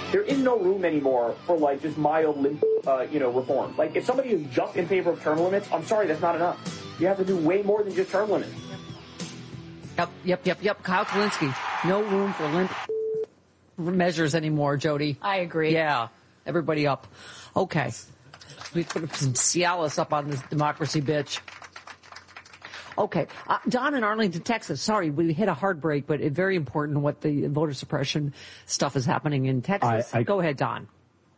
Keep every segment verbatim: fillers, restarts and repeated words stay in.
there is no room anymore for, like, just mild, uh, you know, reform. Like, if somebody is just in favor of term limits, I'm sorry, that's not enough. You have to do way more than just term limits. Yep, yep, yep, yep. Kyle Kulinski, no room for limp measures anymore, Jody. I agree. Yeah, everybody up. Okay. We put some Cialis up on this democracy bitch. Okay. Uh, Don in Arlington, Texas. Sorry, we hit a hard break, but it's very important what the voter suppression stuff is happening in Texas. I, I, Go ahead, Don.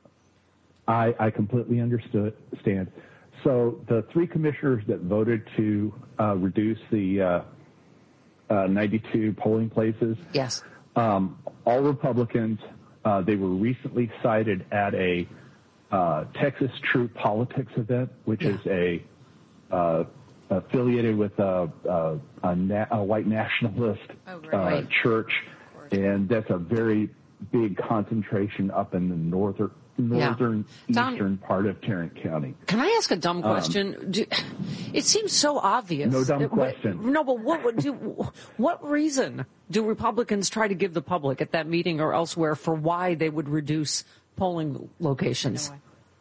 I, I completely understand. So the three commissioners that voted to uh, reduce the uh, uh, ninety-two polling places, yes, um, all Republicans, uh, they were recently cited at a uh, Texas True Politics event, which yeah. is a uh, affiliated with a, a, a, na- a white nationalist oh, right. uh, church, and that's a very big concentration up in the northern northern yeah. eastern Don, part of Tarrant County. Can I ask a dumb question? Um, do, it seems so obvious. No dumb it, question. No, but what would do? What reason do Republicans try to give the public at that meeting or elsewhere for why they would reduce polling locations?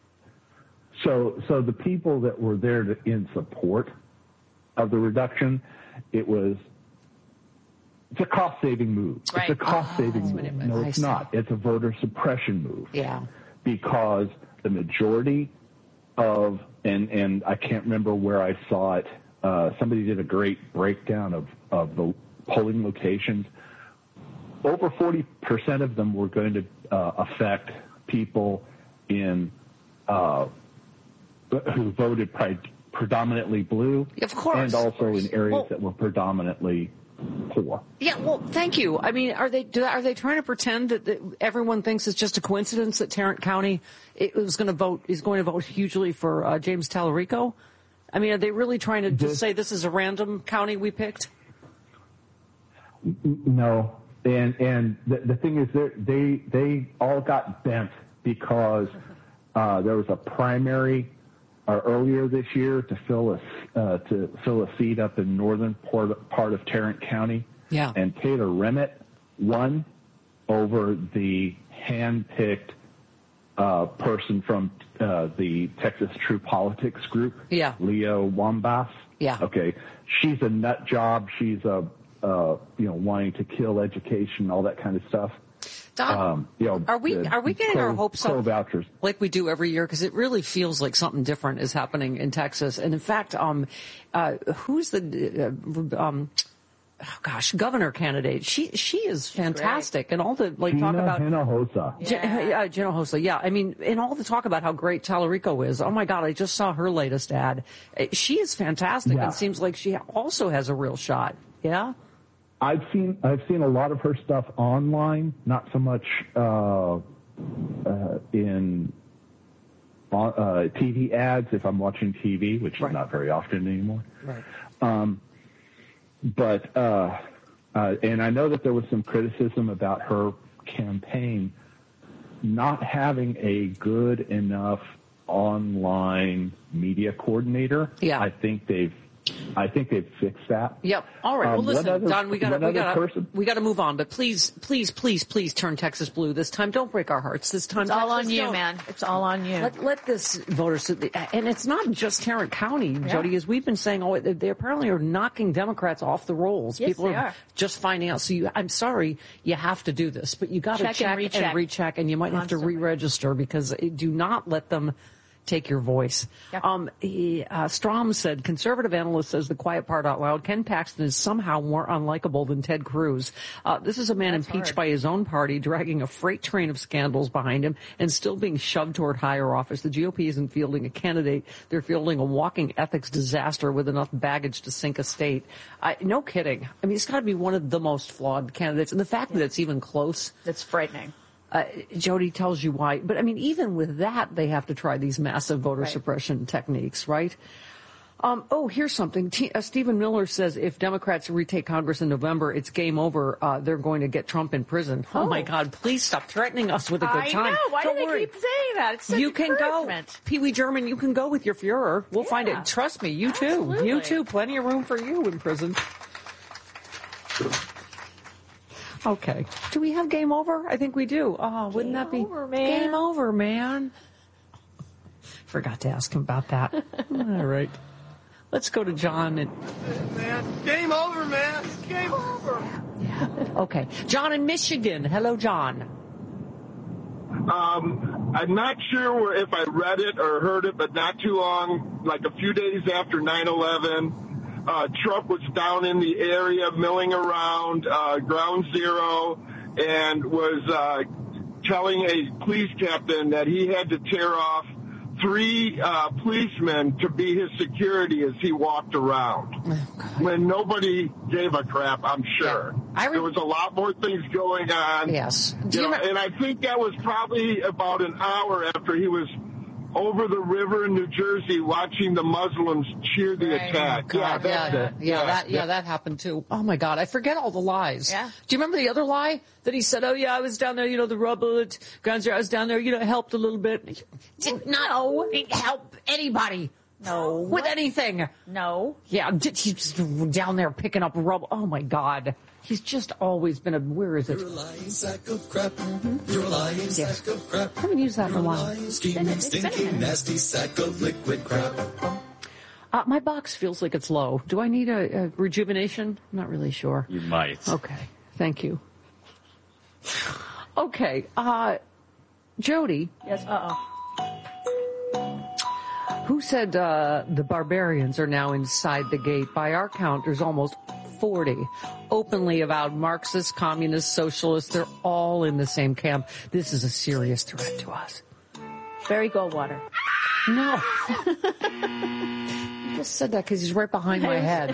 So, so the people that were there to, in support of the reduction, it was it's a cost-saving move. Right. It's a cost-saving oh, move. It No, it's not. It's a voter suppression move. Yeah. Because the majority of, and, and I can't remember where I saw it, uh, somebody did a great breakdown of, of the polling locations. Over forty percent of them were going to uh, affect people in uh, who voted pri- predominantly blue, of course, and also in areas well, that were predominantly poor. Yeah, well, thank you. I mean, are they do, are they trying to pretend that, that everyone thinks it's just a coincidence that Tarrant County it was going to vote is going to vote hugely for uh, James Tallarico? I mean, are they really trying to just say this is a random county we picked? No, and and the, the thing is, they they all got bent because uh, there was a primary uh, earlier this year to fill a uh, to fill a seat up in northern part, part of Tarrant County. Yeah. And Taylor Remmett won over the hand-picked uh, person from uh, the Texas True Politics group. Yeah. Leo Wambas. Yeah. Okay. She's a nut job. She's a uh, you know wanting to kill education, all that kind of stuff. Don, um, you know, are we are we getting pro, our hopes pro up vouchers like we do every year? Because it really feels like something different is happening in Texas. And in fact, um, uh, who's the uh, um, oh gosh, governor candidate? She she is fantastic, and all the like Gina talk about Hinojosa. Yeah, Gina Hinojosa. Yeah, I mean, and all the talk about how great Tallarico is. Oh my God, I just saw her latest ad. She is fantastic, yeah. and seems like she also has a real shot. Yeah. I've seen I've seen a lot of her stuff online, not so much uh, uh, in uh, T V ads if I'm watching T V, which right. is not very often anymore. Right. Um, but uh, uh, and I know that there was some criticism about her campaign not having a good enough online media coordinator. Yeah. I think they've. I think they've fixed that. Yep. All right. Well, um, listen, other, Don, we got we got we got to move on. But please, please, please, please turn Texas blue this time. Don't break our hearts this time. It's Texas, all on you, don't. man. It's all on you. Let, let this voters, and it's not just Tarrant County, yeah. Jody, as we've been saying. Oh, they, they apparently are knocking Democrats off the rolls. Yes, People they are, are just finding out. So you, I'm sorry, you have to do this, but you got to check, check and recheck, and recheck, and you might Constantly. have to re-register because do not let them take your voice. Yep. Um, he, uh, Strom said, conservative analyst says the quiet part out loud. Ken Paxton is somehow more unlikable than Ted Cruz. Uh, this is a man That's impeached hard. by his own party, dragging a freight train of scandals behind him and still being shoved toward higher office. The G O P isn't fielding a candidate. They're fielding a walking ethics disaster with enough baggage to sink a state. I, no kidding. I mean, it's got to be one of the most flawed candidates. And the fact yeah. that it's even close. That's frightening. Uh, Jody tells you why. But, I mean, even with that, they have to try these massive voter right. suppression techniques, right? Um, oh, here's something. T- uh, Stephen Miller says if Democrats retake Congress in November, it's game over. Uh, they're going to get Trump in prison. Oh, oh my God. Please stop threatening us with a good I time. I know. Why Don't do worry. they keep saying that? It's such You can go. Pee Wee German, you can go with your Fuhrer. We'll yeah. find it. Trust me, you Absolutely. too. You too. Plenty of room for you in prison. Okay. Do we have game over? I think we do. Oh, wouldn't that be over, man. game over, man? Forgot to ask him about that. All right. Let's go to John. And... Man, game over, man. Game over. Yeah. Okay. John in Michigan. Hello, John. Um, I'm not sure if I read it or heard it, but not too long, like a few days after nine eleven, uh, Trump was down in the area milling around uh, Ground Zero and was uh, telling a police captain that he had to tear off three uh, policemen to be his security as he walked around. Oh, when nobody gave a crap, I'm sure. Yeah. I re- there was a lot more things going on. Yes. You know, and I think that was probably about an hour after he was over the river in New Jersey watching the Muslims cheer the right. attack. God, yeah, that's yeah, it. yeah, yeah, that, yeah, yeah, that happened too. Oh my God, I forget all the lies. Yeah. Do you remember the other lie that he said? Oh yeah, I was down there, you know, the rubble at Guns. I was down there, you know, helped a little bit. Did not help anybody. No. With anything. No. Yeah, he's down there picking up rubble. Oh my God. He's just always been a, where is it? You're a lying sack of crap. Mm-hmm. You're a lying yes. sack of crap. I haven't used that in a while. Lying, scheming, stinking, nasty sack of liquid crap. Uh, my box feels like it's low. Do I need a, a rejuvenation? I'm not really sure. You might. Okay. Thank you. Okay. Uh, Jody. Yes. Uh-oh. Who said uh, the barbarians are now inside the gate? By our count, there's almost forty openly avowed Marxists, communists, socialists. They're all in the same camp. This is a serious threat to us. Barry Goldwater. No. I just said that because he's right behind my head.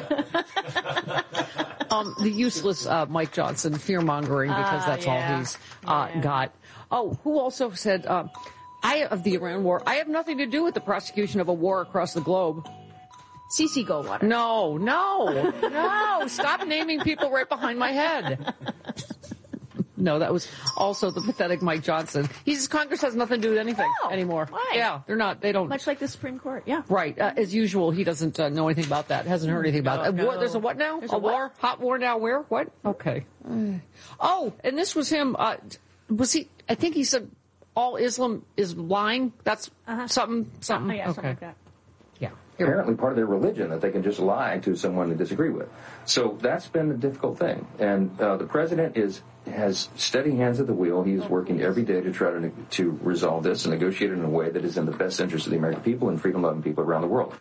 um, the useless uh, Mike Johnson, fear-mongering, because uh, that's yeah. all he's uh, yeah. got. Oh, who also said, uh, I of the Iran war, I have nothing to do with the prosecution of a war across the globe. Cece Goldwater. No, no, no. Stop naming people right behind my head. No, that was also the pathetic Mike Johnson. He says Congress has nothing to do with anything no. anymore. Why? Yeah, they're not, they don't. Much like the Supreme Court, yeah. Right. Uh, as usual, he doesn't uh, know anything about that. Hasn't heard anything about no, that. no. War, there's a what now? There's a a what? war? Hot war now where? What? Okay. Uh, oh, and this was him. Uh, was he, I think he said all Islam is lying. That's uh-huh. something, something. Oh, yeah, okay. something like that. Yeah. Apparently part of their religion that they can just lie to someone they disagree with. So that's been a difficult thing. And uh, the president is has steady hands at the wheel. He is working every day to try to to resolve this and negotiate it in a way that is in the best interest of the American people and freedom-loving people around the world.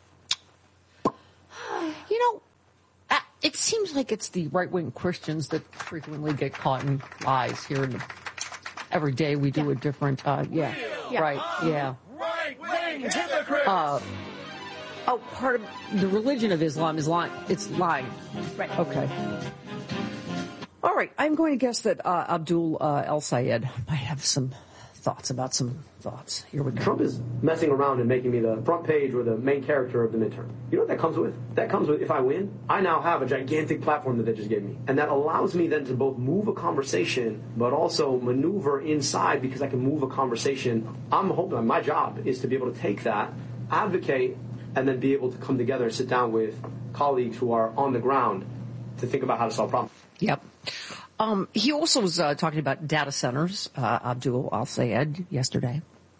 You know, uh, it seems like it's the right-wing Christians that frequently get caught in lies here. In the, every day we do yeah. a different, uh, yeah, yeah, right, yeah. Right-wing hypocrites! Uh, oh, part of the religion of Islam is lying. It's lying. Right. Okay. All right. I'm going to guess that uh, Abdul uh, El-Sayed might have some thoughts about some thoughts. Here we go. Trump is messing around and making me the front page or the main character of the midterm. You know what that comes with? That comes with, if I win, I now have a gigantic platform that they just gave me. And that allows me then to both move a conversation, but also maneuver inside because I can move a conversation. I'm hoping, my job is to be able to take that, advocate, and then be able to come together and sit down with colleagues who are on the ground to think about how to solve problems. Yep. Um, he also was uh, talking about data centers, uh, Abdul Al-Sayed, yesterday.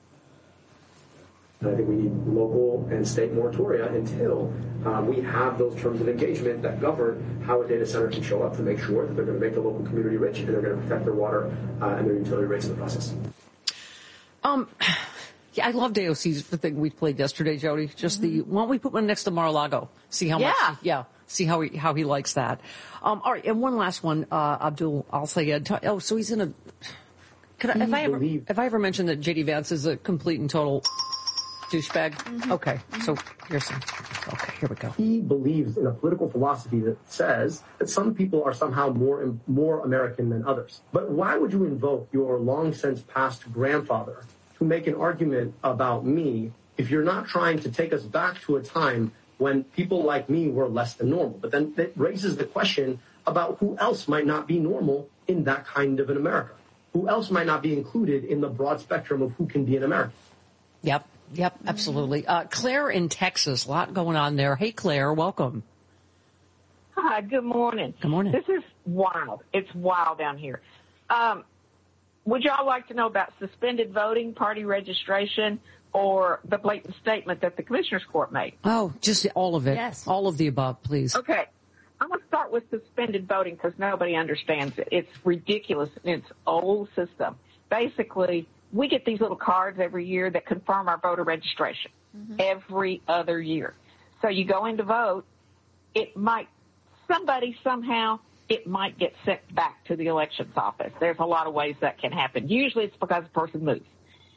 I think we need local and state moratoria until um, we have those terms of engagement that govern how a data center can show up to make sure that they're going to make the local community rich and they're going to protect their water uh, and their utility rates in the process. Um... Yeah, I loved A O C's the thing we played yesterday, Jody. Just mm-hmm. the, why don't we put one next to Mar-a-Lago? See how yeah. much, he, yeah, see how he, how he likes that. Um, all right, and one last one, uh, Abdul Al-Sayed. Oh, so he's in a, could I, have I ever, have I ever mentioned that J D Vance is a complete and total douchebag? Mm-hmm. Okay, so here's some, okay, here we go. He believes in a political philosophy that says that some people are somehow more, more American than others. But why would you invoke your long since passed grandfather to make an argument about me if you're not trying to take us back to a time when people like me were less than normal? But then it raises the question about who else might not be normal in that kind of an America. Who else might not be included in the broad spectrum of who can be an American? Yep, yep, absolutely. Uh, Claire in Texas, a lot going on there. Hey, Claire, welcome. Hi, good morning. Good morning. This is wild. It's wild down here. Um, would y'all like to know about suspended voting, party registration, or the blatant statement that the Commissioner's Court made? Oh, just all of it. Yes. All of the above, please. Okay. I'm going to start with suspended voting because nobody understands it. It's ridiculous in its old system. Basically, we get these little cards every year that confirm our voter registration mm-hmm. every other year. So you go in to vote, it might, somebody somehow, it might get sent back to the elections office. There's a lot of ways that can happen. Usually it's because the person moves.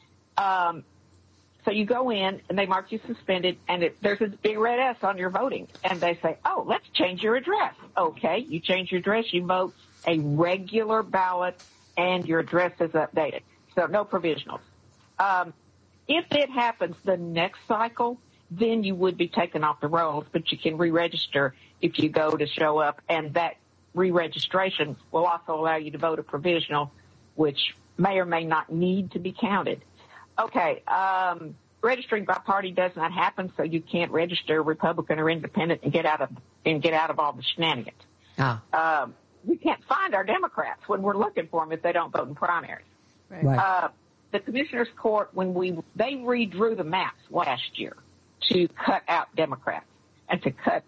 Um, so you go in and they mark you suspended and it, there's this big red S on your voting and they say, oh, let's change your address. Okay, you change your address, you vote a regular ballot and your address is updated. So no provisionals. Um, if it happens the next cycle, then you would be taken off the rolls, but you can re-register if you go to show up, and that re-registration will also allow you to vote a provisional, which may or may not need to be counted. Okay, um, registering by party does not happen, so you can't register Republican or Independent and get out of and get out of all the shenanigans. Ah. Um, we can't find our Democrats when we're looking for them if they don't vote in primaries. Right. Right. Uh, the Commissioner's Court, when we they redrew the maps last year to cut out Democrats and to cut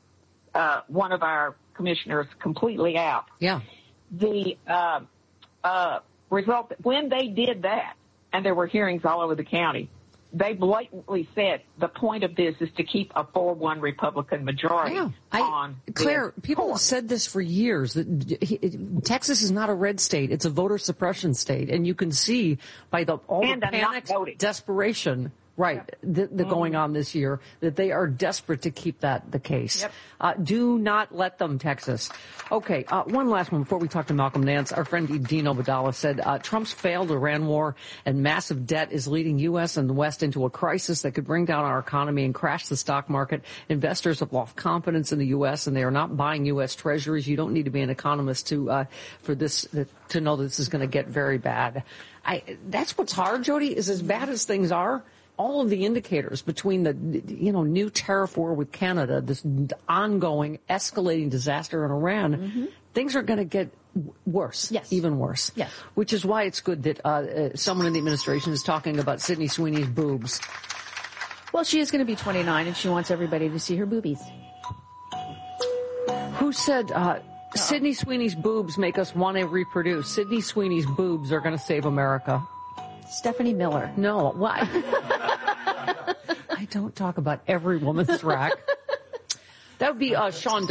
uh, one of our commissioners completely out. Yeah. The uh, uh, result, when they did that, and there were hearings all over the county, they blatantly said the point of this is to keep a four one Republican majority Yeah. I, on. Claire, people court. have said this for years. That he, Texas is not a red state; it's a voter suppression state, and you can see by the all And the a not panic, voting. desperation. Right, the, the Mm-hmm. going on this year, that they are desperate to keep that the case. Yep. Uh, do not let them, Texas. Okay, uh, one last one before we talk to Malcolm Nance. Our friend Dean Obadala said uh, Trump's failed Iran war and massive debt is leading U S and the West into a crisis that could bring down our economy and crash the stock market. Investors have lost confidence in the U S and they are not buying U S treasuries. You don't need to be an economist to uh, for this to know that this is going to get very bad. I, that's what's hard, Jody, is as bad as things are. All of the indicators between the, you know, new tariff war with Canada, this ongoing escalating disaster in Iran, mm-hmm. things are going to get worse, yes. even worse. Yes. Which is why it's good that uh, uh, someone in the administration is talking about Sydney Sweeney's boobs. Well, she is going to be twenty-nine, and she wants everybody to see her boobies. Who said uh, Sydney Sweeney's boobs make us want to reproduce? Sydney Sweeney's boobs are going to save America. Stephanie Miller. No, why? I don't talk about every woman's rack. That would be uh, Sean